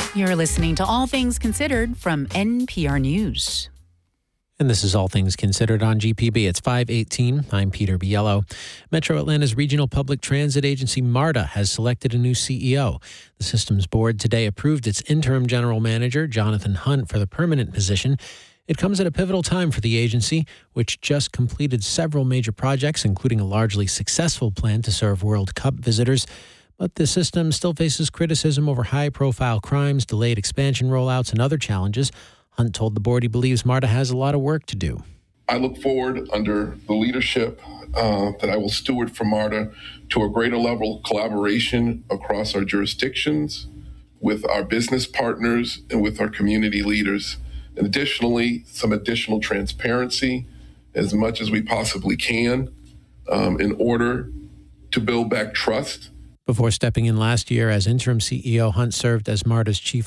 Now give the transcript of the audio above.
You're listening to All Things Considered from NPR News. And this is All Things Considered on GPB. It's 5:18. I'm Peter Biello. Metro Atlanta's regional public transit agency, MARTA, has selected a new CEO. The system's board today approved its interim general manager, Jonathan Hunt, for the permanent position. It comes at a pivotal time for the agency, which just completed several major projects, including a largely successful plan to serve World Cup visitors. But the system still faces criticism over high-profile crimes, delayed expansion rollouts, and other challenges. Hunt told the board he believes MARTA has a lot of work to do. I look forward, under the leadership that I will steward for MARTA, to a greater level of collaboration across our jurisdictions, with our business partners, and with our community leaders. And additionally, some additional transparency as much as we possibly can in order to build back trust. Before stepping in last year as interim CEO, Hunt served as MARTA's chief